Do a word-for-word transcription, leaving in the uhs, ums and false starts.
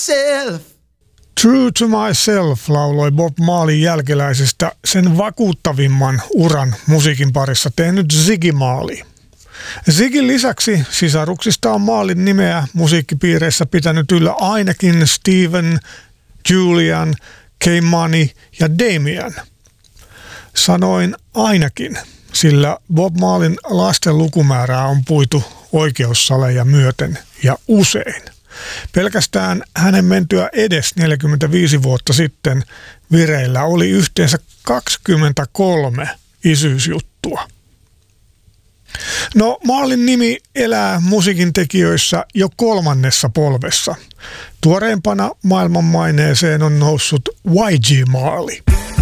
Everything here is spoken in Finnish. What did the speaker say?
myself. True to myself lauloi Bob Marleyn jälkeläisistä sen vakuuttavimman uran musiikin parissa tehnyt Ziggy Marley. Ziggyn lisäksi sisaruksista on Marleyn nimeä musiikkipiireissä pitänyt yllä ainakin Steven, Julian, K-Money ja Damian. Sanoin ainakin, sillä Bob Marleyn lasten lukumäärää on puitu oikeussaleja myöten ja usein. Pelkästään hänen mentyä edes neljäkymmentäviisi vuotta sitten vireillä oli yhteensä kaksikymmentäkolme isyysjuttua. No, Marleyn nimi elää musiikin tekijöissä jo kolmannessa polvessa. Tuoreimpana maailmanmaineeseen on noussut Y G Marley.